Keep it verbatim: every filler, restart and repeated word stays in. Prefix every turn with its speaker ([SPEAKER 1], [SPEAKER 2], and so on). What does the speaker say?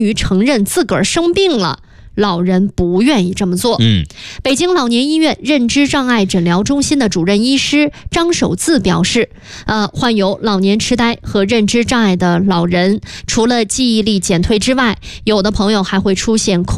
[SPEAKER 1] 于承认自个儿生病了，老人不愿意这么做。
[SPEAKER 2] 嗯，
[SPEAKER 1] 北京老年医院认知障碍诊疗中心的主任医师张守字表示，呃，患有老年痴呆和认知障碍的老人，除了记忆力减退之外，有的朋友还会出现控